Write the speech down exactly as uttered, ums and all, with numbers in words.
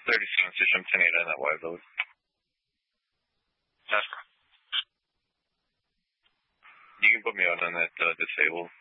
thirty-seven System ten eight on that wide load. That's fine. You can put me out on that uh, disabled.